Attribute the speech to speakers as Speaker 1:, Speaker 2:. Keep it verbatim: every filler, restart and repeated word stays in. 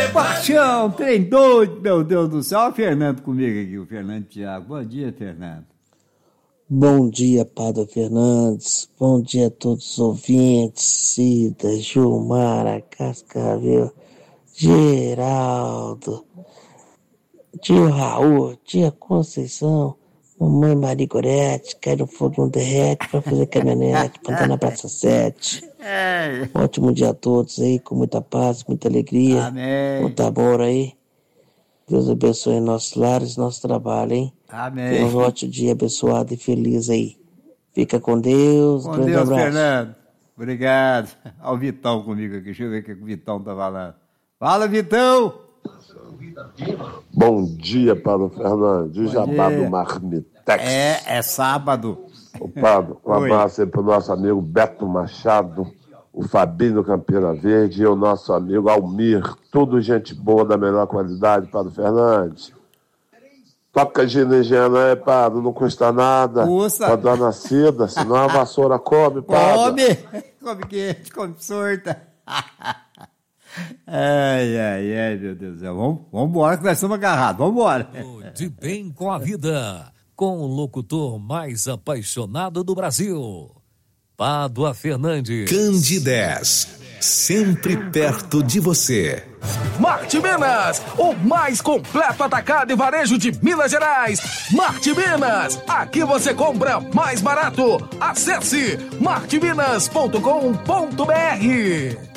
Speaker 1: Paixão, trem doido, meu Deus do céu. Olha o Fernando comigo aqui, o Fernando Thiago. Bom dia, Fernando.
Speaker 2: Bom dia, Padre Fernandes. Bom dia a todos os ouvintes. Cida, Gilmara, Cascavel, Geraldo, tio Raul, tia Conceição, mamãe Maria Gorete, cai no fogo não derrete pra fazer caminhonete, pra andar na Praça sete. Um ótimo dia a todos aí, com muita paz, muita alegria.
Speaker 1: Amém.
Speaker 2: Muito amor aí. Deus abençoe nossos lares, nosso trabalho, hein?
Speaker 1: Amém.
Speaker 2: Tenha um ótimo dia abençoado e feliz aí. Fica com Deus.
Speaker 1: Com
Speaker 2: Grande
Speaker 1: Deus,
Speaker 2: abraço.
Speaker 1: Fernando. Obrigado. Olha o Vitão comigo aqui. Deixa eu ver o que o Vitão tá falando. Fala, Vitão.
Speaker 3: Bom dia, Padre Fernando. O Jabá do Marmitex.
Speaker 1: É, é sábado.
Speaker 3: O Padre, um
Speaker 1: Oi.
Speaker 3: abraço aí pro nosso amigo Beto Machado, o Fabinho Campina Verde e o nosso amigo Almir. Tudo gente boa da melhor qualidade, Padre Fernandes. Toca ginegena aí, Padre, não custa nada.
Speaker 1: Custa.
Speaker 3: Pra dona Cida, senão a vassoura come, Padre.
Speaker 1: Come. Come quente, come sorta. Ai, ai, ai, meu Deus do céu. Vamos, vamos embora que nós estamos agarrados. Vamos embora.
Speaker 4: De bem com a vida, com o locutor mais apaixonado do Brasil, Pádua Fernandes.
Speaker 5: Candidez, sempre perto de você.
Speaker 6: Marte Minas, o mais completo atacado e varejo de Minas Gerais. Marte Minas, aqui você compra mais barato. Acesse marte minas ponto com ponto br.